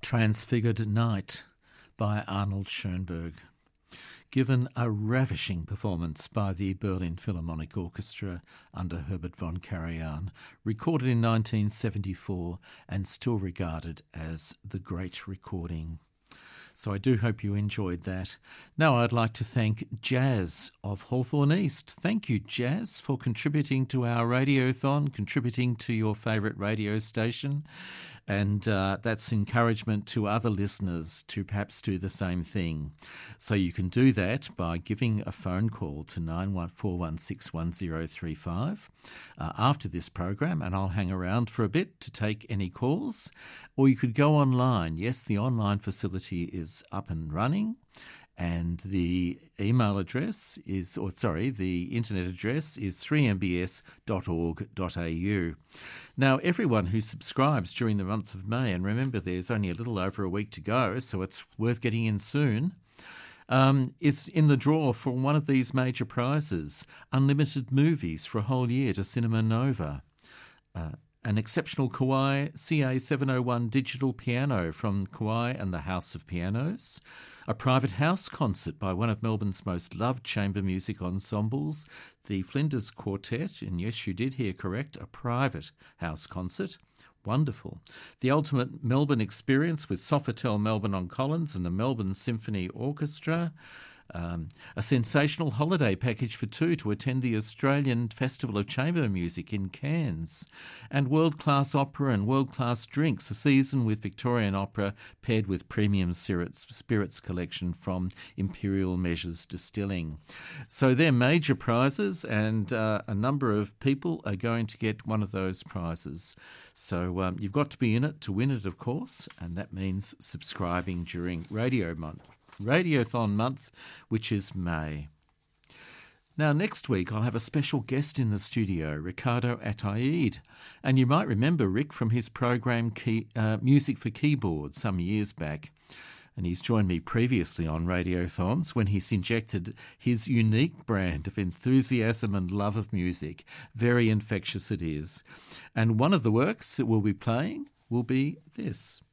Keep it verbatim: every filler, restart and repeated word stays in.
Transfigured Night by Arnold Schoenberg, given a ravishing performance by the Berlin Philharmonic Orchestra under Herbert von Karajan, recorded in nineteen seventy-four and still regarded as the great recording. So I do hope you enjoyed that. Now I'd like to thank Jazz of Hawthorne East. Thank you, Jazz, for contributing to our radiothon, contributing to your favourite radio station. And uh, that's encouragement to other listeners to perhaps do the same thing. So you can do that by giving a phone call to nine one four one six one zero three five uh, after this program, and I'll hang around for a bit to take any calls. Or you could go online. Yes, the online facility is up and running. And the email address is, or sorry, the internet address is three m b s dot org dot a u. Now, everyone who subscribes during the month of May, and remember there's only a little over a week to go, so it's worth getting in soon, um, is in the draw for one of these major prizes, unlimited movies for a whole year to Cinema Nova. Uh, An exceptional Kawai C A seven oh one digital piano from Kawai and the House of Pianos, a private house concert by one of Melbourne's most loved chamber music ensembles, the Flinders Quartet, and yes, you did hear correct, a private house concert. Wonderful. The ultimate Melbourne experience with Sofitel Melbourne on Collins and the Melbourne Symphony Orchestra. Um, a sensational holiday package for two to attend the Australian Festival of Chamber Music in Cairns, and world-class opera and world-class drinks, a season with Victorian opera paired with premium spirits, spirits collection from Imperial Measures Distilling. So they're major prizes, and uh, a number of people are going to get one of those prizes. So um, you've got to be in it to win it, of course, and that means subscribing during Radio Month. Radiothon month, which is May. Now, next week I'll have a special guest in the studio, Ricardo Ataid. And you might remember Rick from his program Key, uh, Music for Keyboard some years back. And he's joined me previously on Radiothons when he's injected his unique brand of enthusiasm and love of music. Very infectious it is. And one of the works that we'll be playing will be this.